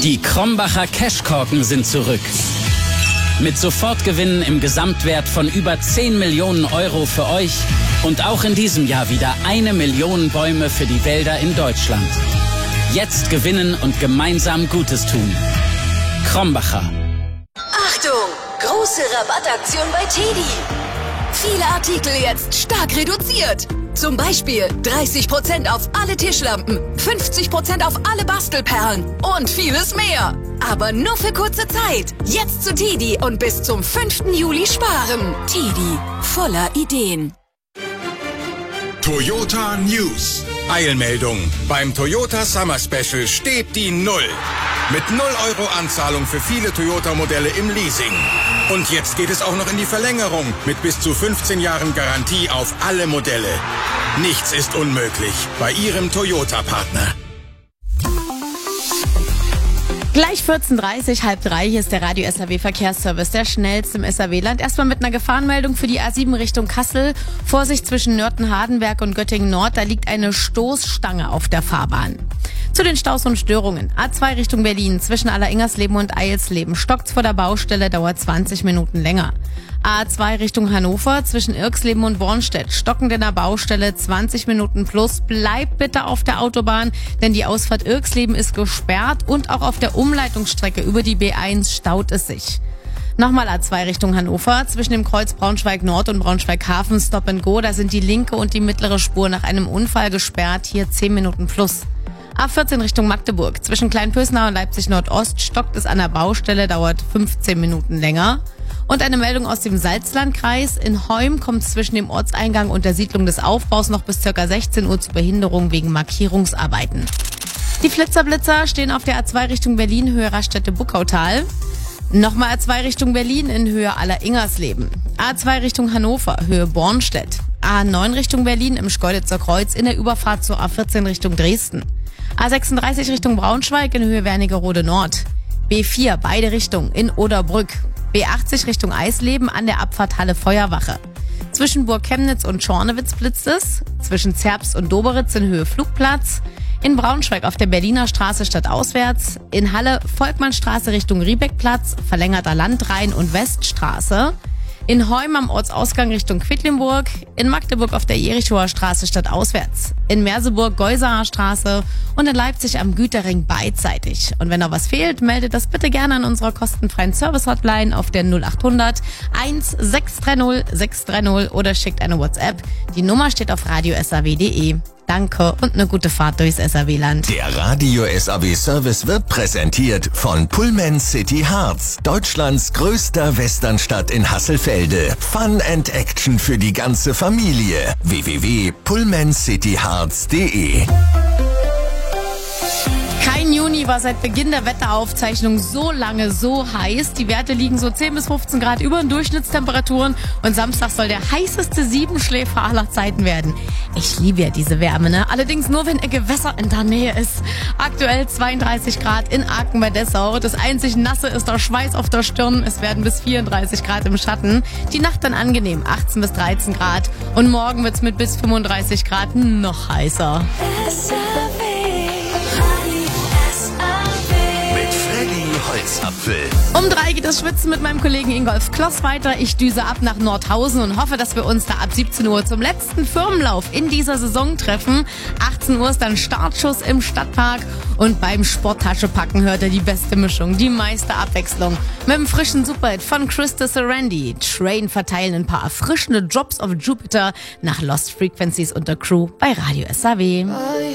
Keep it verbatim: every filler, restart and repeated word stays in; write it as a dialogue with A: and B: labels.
A: Die Krombacher Cashkorken sind zurück. Mit Sofortgewinnen im Gesamtwert von über zehn Millionen Euro für euch und auch in diesem Jahr wieder eine Million Bäume für die Wälder in Deutschland. Jetzt gewinnen und gemeinsam Gutes tun. Krombacher.
B: Achtung! Große Rabattaktion bei Teddy. Viele Artikel jetzt stark reduziert. Zum Beispiel dreißig Prozent auf alle Tischlampen, fünfzig Prozent auf alle Bastelperlen und vieles mehr. Aber nur für kurze Zeit. Jetzt zu Teddy und bis zum fünften Juli sparen. Teddy, voller Ideen.
C: Toyota News. Eilmeldung. Beim Toyota Summer Special steht die Null. Mit null Euro Anzahlung für viele Toyota-Modelle im Leasing. Und jetzt geht es auch noch in die Verlängerung mit bis zu fünfzehn Jahren Garantie auf alle Modelle. Nichts ist unmöglich bei Ihrem Toyota-Partner.
D: Gleich vierzehn Uhr dreißig, halb drei, hier ist der Radio S A W Verkehrsservice, der schnellste im S A W-Land. Erstmal mit einer Gefahrenmeldung für die A sieben Richtung Kassel. Vorsicht zwischen Nörten-Hardenberg und Göttingen-Nord, da liegt eine Stoßstange auf der Fahrbahn. Zu den Staus und Störungen. A zwei Richtung Berlin, zwischen Alleringers-Leben und Eilsleben. Stockt's vor der Baustelle, dauert zwanzig Minuten länger. A zwei Richtung Hannover, zwischen Irksleben und Bornstedt. Stockend in der Baustelle, zwanzig Minuten plus. Bleibt bitte auf der Autobahn, denn die Ausfahrt Irksleben ist gesperrt und auch auf der Umleitungsstrecke über die B eins staut es sich. Nochmal A zwei Richtung Hannover, zwischen dem Kreuz Braunschweig Nord und Braunschweig Hafen, Stop and Go. Da sind die linke und die mittlere Spur nach einem Unfall gesperrt, hier zehn Minuten plus. A vierzehn Richtung Magdeburg, zwischen Kleinpösnau und Leipzig Nordost stockt es an der Baustelle, dauert fünfzehn Minuten länger. Und eine Meldung aus dem Salzlandkreis. In Heum kommt es zwischen dem Ortseingang und der Siedlung des Aufbaus noch bis ca. sechzehn Uhr zu Behinderung wegen Markierungsarbeiten. Die Flitzerblitzer stehen auf der A zwei Richtung Berlin, Höhe Raststätte Buckautal. Nochmal A zwei Richtung Berlin in Höhe Alleringers-Leben. A zwei Richtung Hannover, Höhe Bornstedt. A neun Richtung Berlin im Schkeuditzer Kreuz in der Überfahrt zur A vierzehn Richtung Dresden. A sechsunddreißig Richtung Braunschweig in Höhe Wernigerode Nord. B vier beide Richtungen in Oderbrück. B achtzig Richtung Eisleben an der Abfahrt Halle Feuerwache. Zwischen Burg Chemnitz und Schornewitz blitzt es. Zwischen Zerbst und Doberitz in Höhe Flugplatz. In Braunschweig auf der Berliner Straße stadtauswärts. In Halle Volkmannstraße Richtung Riebeckplatz, verlängerter Landrhein- und Weststraße. In Heum am Ortsausgang Richtung Quedlinburg. In Magdeburg auf der Jerichower Straße stadtauswärts. In Merseburg Geusaer Straße und in Leipzig am Güterring beidseitig. Und wenn noch was fehlt, meldet das bitte gerne an unserer kostenfreien Service-Hotline auf der null acht hundert eins sechs drei null sechs drei null oder schickt eine WhatsApp. Die Nummer steht auf radio s a w punkt d e. Danke und eine gute Fahrt durchs S A W-Land.
E: Der Radio S A W-Service wird präsentiert von Pullman City Harz, Deutschlands größter Westernstadt in Hasselfelde. Fun and Action für die ganze Familie. w w w punkt pullman city harz punkt d e.
D: Kein Juni war seit Beginn der Wetteraufzeichnung so lange so heiß. Die Werte liegen so zehn bis fünfzehn Grad über den Durchschnittstemperaturen und Samstag soll der heißeste Siebenschläfer aller Zeiten werden. Ich liebe ja diese Wärme, ne? Allerdings nur, wenn ein Gewässer in der Nähe ist. Aktuell zweiunddreißig Grad in Aachen bei Dessau. Das einzig Nasse ist der Schweiß auf der Stirn. Es werden bis vierunddreißig Grad im Schatten. Die Nacht dann angenehm, achtzehn bis dreizehn Grad. Und morgen wird's mit bis fünfunddreißig Grad noch heißer.
E: Holzapfel.
D: Um drei geht das Schwitzen mit meinem Kollegen Ingolf Kloss weiter. Ich düse ab nach Nordhausen und hoffe, dass wir uns da ab siebzehn Uhr zum letzten Firmenlauf in dieser Saison treffen. achtzehn Uhr ist dann Startschuss im Stadtpark und beim Sporttaschepacken hört er die beste Mischung, die meiste Abwechslung. Mit dem frischen Superhit von Krista Sarandon. Train verteilen ein paar erfrischende Drops of Jupiter nach Lost Frequencies und der Crew bei Radio S A W.